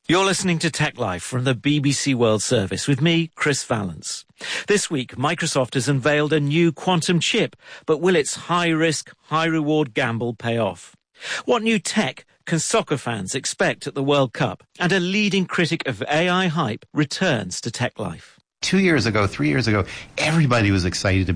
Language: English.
You're listening to Tech Life from the BBC World Service with me, Chris Valance. This week, Microsoft has unveiled a new quantum chip, but will its high-risk, high-reward gamble pay off? What new tech can soccer fans expect at the World Cup? And a leading critic of AI hype returns to Tech Life. 2 years ago, 3 years ago, everybody was excited